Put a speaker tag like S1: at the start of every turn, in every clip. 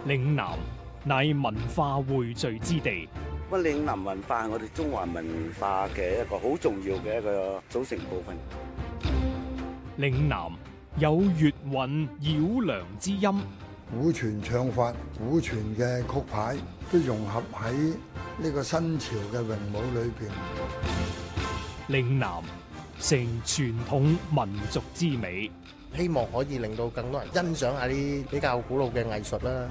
S1: 嶺南乃文化匯聚之地。
S2: 嶺南文化係我哋中華文化嘅一個好重要嘅一個組成部分。
S1: 嶺南有粵韻繞梁之音，
S3: 古傳唱法、古傳嘅曲牌都融合喺呢個新潮嘅詠舞裏邊。
S1: 嶺南成傳統民族之美，
S4: 希望可以令到更多人欣賞下啲比較古老嘅藝術啦。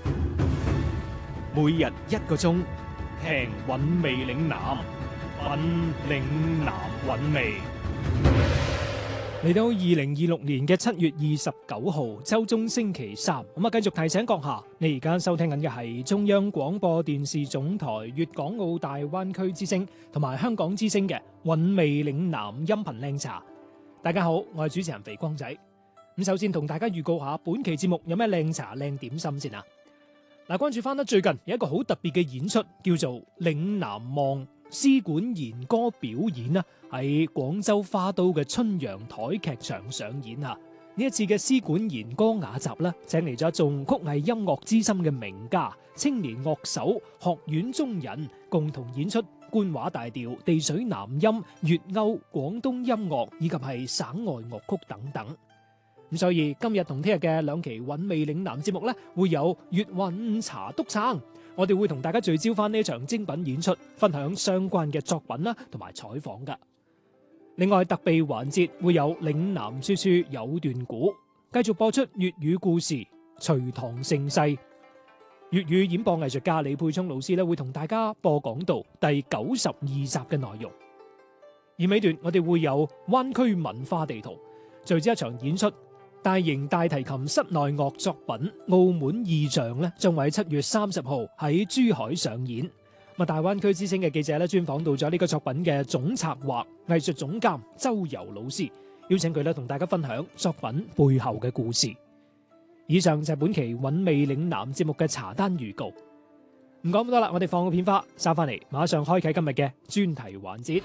S1: 每日1個鐘，聽韻味嶺南，品嶺南韻味。嚟到2026年嘅7月29號，周中星期三，咁繼續提醒閣下，你而家收聽緊嘅係中央廣播電視總台粵港澳大灣區之聲同埋香港之聲嘅韻味嶺南音頻靚茶。大家好，我係主持人肥光仔。咁首先同大家預告下本期節目有咩靚茶靚點心先啊！嗱，關注翻最近有一個好特別嘅演出，叫做嶺南望絲管弦歌表演啦，喺廣州花都嘅春陽台劇場上演啊！呢一次嘅絲管弦歌雅集咧，請嚟咗一眾曲藝音樂資深嘅名家、青年樂手、學院中人，共同演出官話大調、地水南音、粵歐、廣東音樂以及係省外樂曲等等。咁所以今日同聽日嘅兩期韻味嶺南節目咧，會有粵韻茶篤撐，我哋會同大家聚焦翻呢場精品演出，分享相關嘅作品啦，同埋採訪噶。另外特備環節會有嶺南說書有段古，繼續播出粵語故事隋唐盛世。粵語演播藝術家李佩聰老師咧，會同大家播講到第92集嘅內容。而尾段我哋會有灣區文化地圖，隨之一場演出。大型大提琴室內樂作品《澳門意象》咧，將會喺7月30號喺珠海上演。大灣區之聲嘅記者咧，專訪到咗呢個作品嘅總策劃、藝術總監周游老師，邀請佢咧同大家分享作品背後嘅故事。以上就係本期韻味嶺南節目嘅茶單預告。唔講咁多啦，我哋放個片花，收翻嚟，馬上開啟今日嘅專題環節。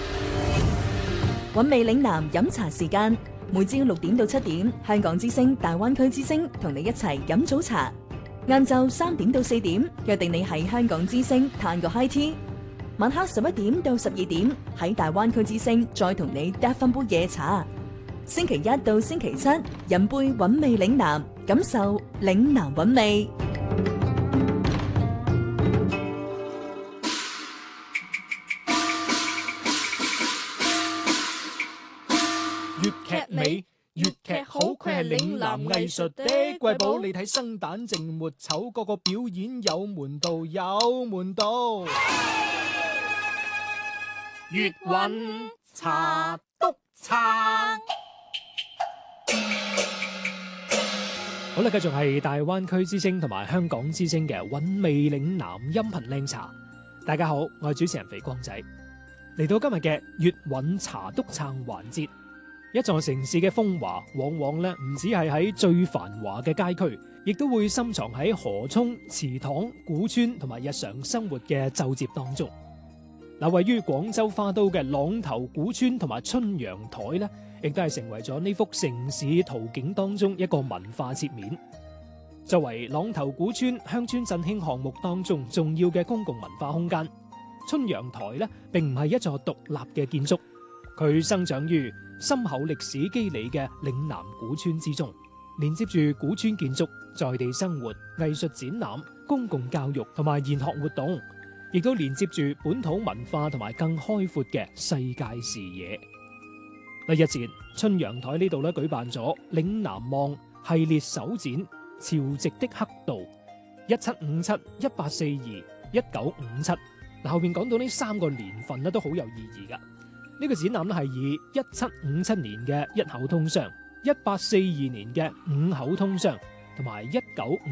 S5: 韻味嶺南飲茶時間。每朝6點到7點，香港之聲、大灣區之聲同你一齊飲早茶。晏晝3點到4點，約定你喺香港之聲嘆個 high tea。晚黑11點到12點，喺大灣區之聲再同你嗒翻杯夜茶。星期1到星期7，飲杯韻味嶺南，感受嶺南韻味。
S1: 粵劇美，粵劇好，佢係嶺南藝術的瑰寶。你睇生旦淨末丑，個個表演有門道，有門道。粵韻茶篤撐。好啦，繼續係大灣區之聲同埋香港之聲嘅韻味嶺南音頻靚茶。大家好，我係主持人肥光仔。嚟到今日嘅粵韻茶篤撐環節。一座城市嘅風華，往往咧唔止係喺最繁華嘅街區，亦都會深藏喺河涌、祠堂、古村同埋日常生活嘅皺摺當中。位於廣州花都嘅朗頭古村同埋春陽台咧，亦都係成為咗呢幅城市圖景當中一個文化切面。作為朗頭古村鄉村振興項目當中重要嘅公共文化空間，春陽台咧並唔係一座獨立嘅建築，佢生長於深厚歷史肌理嘅嶺南古村之中，連接住古村建築、在地生活、藝術展覽、公共教育同埋研學活動，亦都連接住本土文化同埋更開闊嘅世界視野。日前春陽台呢度咧舉辦咗嶺南望系列首展《潮汐的黑道1757、1842、1957》。後面講到呢3個年份咧都好有意義噶。呢個展覽咧係以1757年嘅一口通商、1842年嘅五口通商同埋1957